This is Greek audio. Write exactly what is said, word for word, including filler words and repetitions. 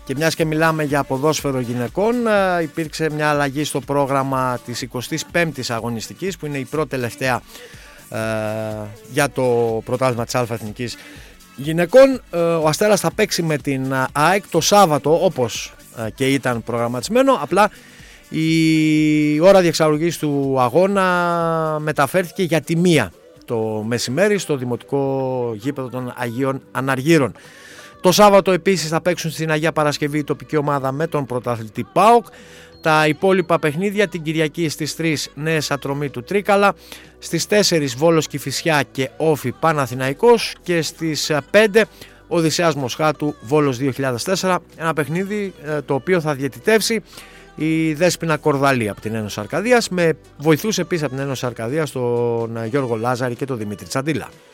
Και μιας και μιλάμε για ποδόσφαιρο γυναικών, υπήρξε μια αλλαγή στο πρόγραμμα της εικοστής πέμπτης αγωνιστικής, που είναι η πρώτη τελευταία ε, για το πρωτάθλημα της Α-Εθνικής Γυναικών. Ε, ο Αστέρας θα παίξει με την ΑΕΚ το Σάββατο, όπως ε, και ήταν προγραμματισμένο. Απλά η ώρα διεξαγωγής του αγώνα μεταφέρθηκε για τη μία το μεσημέρι στο Δημοτικό Γήπεδο των Αγίων Αναργύρων. Το Σάββατο επίσης θα παίξουν στην Αγία Παρασκευή η τοπική ομάδα με τον πρωταθλητή ΠΑΟΚ. Τα υπόλοιπα παιχνίδια την Κυριακή στις τρεις Νέες Ατρομή του Τρίκαλα, στις τέσσερις Βόλος Κηφισιά και Όφι Παναθηναϊκός και στις πέντε Οδυσσέας Μοσχάτου Βόλος δύο χιλιάδες τέσσερα, ένα παιχνίδι το οποίο θα διαιτητεύσει η Δέσποινα Κορδαλή από την Ένωση Αρκαδίας, με βοηθούς επίσης από την Ένωση Αρκαδίας τον Γιώργο Λάζαρη και τον Δημήτρη Τσαντίλα.